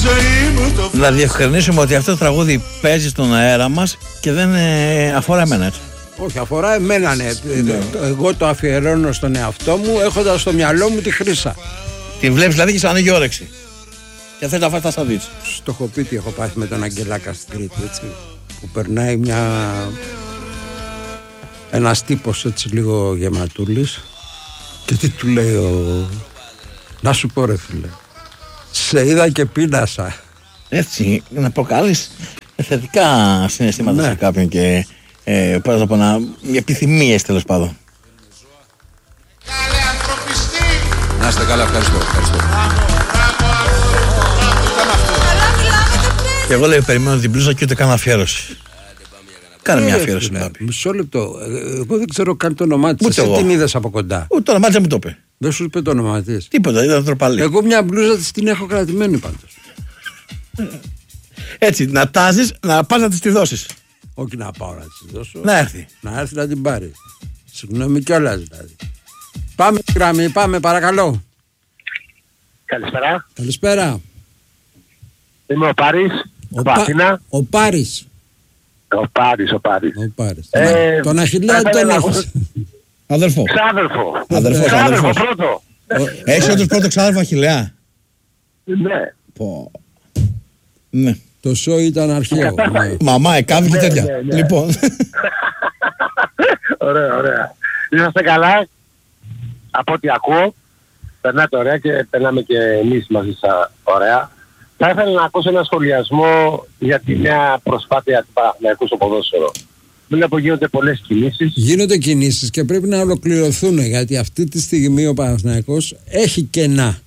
Να διευκρινίσουμε ότι αυτό το τραγούδι παίζει στον αέρα μας και δεν αφορά εμένα, έτσι. Όχι, αφορά εμένα, ναι. Εγώ το αφιερώνω στον εαυτό μου έχοντας στο μυαλό μου τη Χρύσα. Την βλέπεις δηλαδή και σου ανοίγει όρεξη. Και θες να φας τα σαντουίτς. Στο έχω πει τι έχω πάθει με τον Αγγελάκα στην Κρήτη, έτσι. Που περνάει ένας τύπος έτσι λίγο γεματούλης. Και τι του λέει να σου πω ρε φίλε, σε είδα και πείνασα. Έτσι, να προκαλείς θετικά συναισθήματα σε κάποιον και πώς να πω, επιθυμίες τέλος πάντων. Να είστε καλά, ευχαριστώ. Και εγώ λέει περιμένω την πλούζα και ούτε καν αφιέρωση. Κάνε μια αφιέρωση. Μισό λεπτό. Εγώ δεν ξέρω καν το όνομά της. Εσύ την είδες από κοντά. Ούτε το όνομά της δεν μου το είπε. Δεν σου είπε το όνομά της. Τίποτα, ήταν τροπαλή. Εγώ μια μπλούζα της την έχω κρατημένη πάντως. Έτσι, να τάζεις, να πας να της τη δώσεις. Όχι να πάω να της δώσω. Να έρθει. Να έρθει να την πάρει. Συγγνώμη κιόλας δηλαδή. Πάμε γραμμή, πάμε παρακαλώ. Καλησπέρα. Καλησπέρα. Είμαι ο Πάρης. Ο Πάρης. Ο Πάρης. Τον Αχιλλέα τον έχεις. Αδερφό. Ξάδερφο πρώτο. Έχεις όντως πρώτο ξάδερφο Αχιλλέα. Ναι. Ναι. Το σοου ήταν αρχαίο. Μαμά, εκάβη και τέτοια. Λοιπόν. Ωραία. Είσαστε καλά. Από ό,τι ακούω, περνάτε ωραία και περνάμε και εμείς μαζί σας ωραία. Θα ήθελα να ακούσω ένα σχολιασμό για τη νέα προσπάθεια του Παναθηναϊκού στο ποδόσφαιρο. Βλέπω γίνονται πολλές κινήσεις. Γίνονται κινήσεις και πρέπει να ολοκληρωθούν, γιατί αυτή τη στιγμή ο Παναθηναϊκός έχει κενά.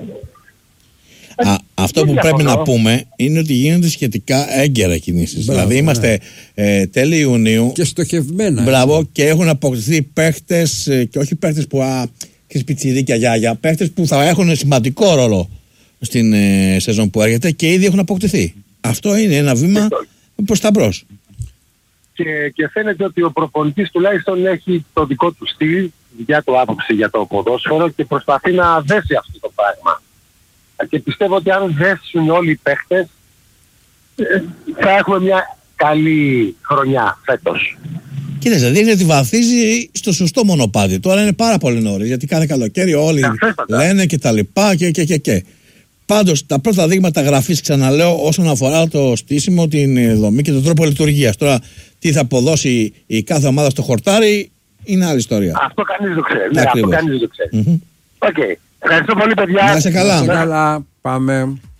Αυτό που πρέπει να πούμε είναι ότι γίνονται σχετικά έγκαιρα κινήσεις. Δηλαδή είμαστε τέλη Ιουνίου. Και στοχευμένα. Μπράβο, και έχουν αποκτηθεί παίχτες, και όχι παίχτες που και σπιτσιδίκια γιάγια, παίχτες που θα έχουν σημαντικό ρόλο στην σεζόν που έρχεται και ήδη έχουν αποκτηθεί. Αυτό είναι ένα βήμα προς τα μπρος. Και φαίνεται ότι ο προπονητής τουλάχιστον έχει το δικό του στυλ, για το άποψη για το ποδόσφαιρο και προσπαθεί να δέσει αυτό το πράγμα. Και πιστεύω ότι αν δέσουν όλοι οι παίχτες θα έχουμε μια καλή χρονιά φέτος. Κοίταξε, δείχνει ότι βαθίζει στο σωστό μονοπάτι. Τώρα είναι πάρα πολύ νωρίς, γιατί κάθε καλοκαίρι όλοι λένε και τα λοιπά και. Πάντως τα πρώτα δείγματα γραφής, ξαναλέω, όσον αφορά το στήσιμο, την δομή και τον τρόπο λειτουργίας. Τώρα τι θα αποδώσει η κάθε ομάδα στο χορτάρι είναι άλλη ιστορία. Αυτό κανείς δεν ξέρει. Ναι, αυτό κανείς δεν ξέρει. Οκ. Ευχαριστώ πολύ παιδιά. Να είσαι καλά. Πάμε.